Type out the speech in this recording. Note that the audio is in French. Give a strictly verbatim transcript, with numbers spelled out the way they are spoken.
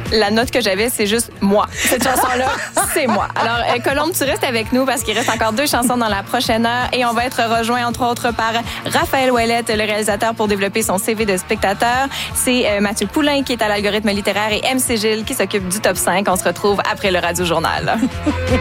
la note que j'avais, c'est juste moi. Cette chanson-là, c'est moi. Alors, euh, Colombe, tu restes avec nous parce qu'il reste encore deux chansons dans la prochaine heure et on va être rejoint, entre autres, par Raphaël Ouellette, le réalisateur, pour développer son C V de spectateur. C'est euh, Mathieu Poulain qui est à l'algorithme littéraire et M C Gilles qui s'occupe du top cinq. On se retrouve après le Radio Journal.